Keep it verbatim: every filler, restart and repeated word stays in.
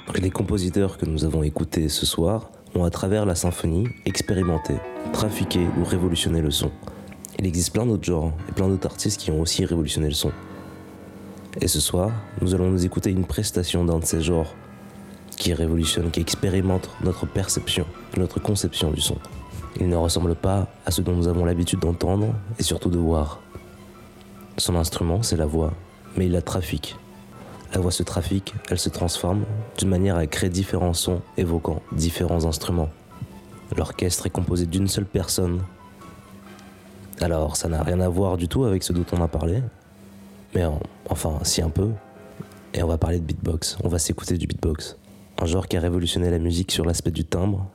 Donc, les compositeurs que nous avons écoutés ce soir ont, à travers la symphonie, expérimenté, trafiqué ou révolutionné le son. Il existe plein d'autres genres et plein d'autres artistes qui ont aussi révolutionné le son. Et ce soir, nous allons nous écouter une prestation d'un de ces genres qui révolutionne, qui expérimente notre perception, notre conception du son. Il ne ressemble pas à ce dont nous avons l'habitude d'entendre et surtout de voir. Son instrument, c'est la voix, mais il la trafique. La voix se trafique, elle se transforme d'une manière à créer différents sons évoquant différents instruments. L'orchestre est composé d'une seule personne. Alors, ça n'a rien à voir du tout avec ce dont on a parlé, mais en, enfin, si un peu. Et on va parler de beatbox, on va s'écouter du beatbox. Un genre qui a révolutionné la musique sur l'aspect du timbre,